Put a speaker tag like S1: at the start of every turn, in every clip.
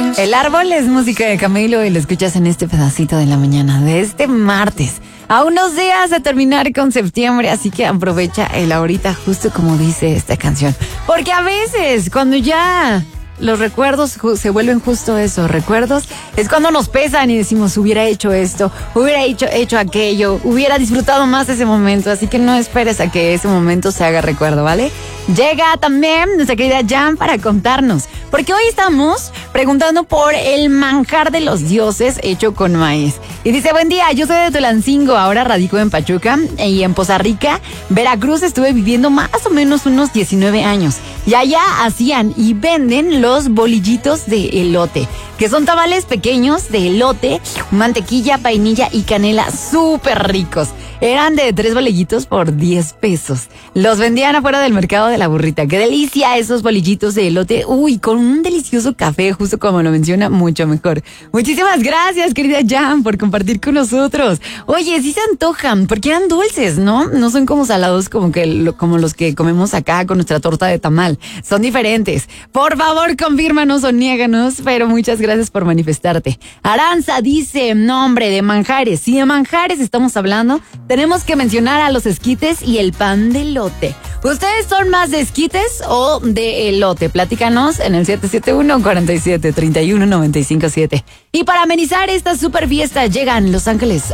S1: El árbol es música de Camilo y lo escuchas en este pedacito de la mañana de este martes. A unos días de terminar con septiembre, así que aprovecha el ahorita, justo como dice esta canción. Porque a veces, cuando ya los recuerdos se vuelven justo eso, recuerdos, es cuando nos pesan y decimos, hubiera hecho esto, hubiera hecho aquello, hubiera disfrutado más ese momento, así que no esperes a que ese momento se haga recuerdo, ¿vale? Llega también nuestra querida Jan para contarnos, porque hoy estamos preguntando por el manjar de los dioses hecho con maíz. Y dice, buen día, yo soy de Tulancingo, ahora radico en Pachuca y en Poza Rica, Veracruz, estuve viviendo más o menos unos 19 años. Y allá hacían y venden los bolillitos de elote, que son tamales pequeños de elote, mantequilla, vainilla y canela súper ricos. Eran de 3 bolillitos por 10 pesos. Los vendían afuera del mercado de la Burrita. ¡Qué delicia esos bolillitos de elote! Uy, con un delicioso café, justo como lo menciona, mucho mejor. Muchísimas gracias, querida Jan, por compartir con nosotros. Oye, sí se antojan, porque eran dulces, ¿no? No son como salados como los que comemos acá con nuestra torta de tamal. Son diferentes. Por favor, confírmanos o niéganos, pero muchas gracias por manifestarte. Aranza dice, nombre de manjares. Si de manjares estamos hablando, tenemos que mencionar a los esquites y el pan de elote. ¿Ustedes son más de esquites o de elote? Platícanos en el 771-47-31-957. Y para amenizar esta super fiesta llegan Los Ángeles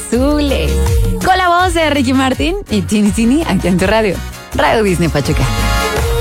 S1: Azules. Con la voz de Ricky Martin y Tini Tini aquí en tu radio. Radio Disney Pachuca.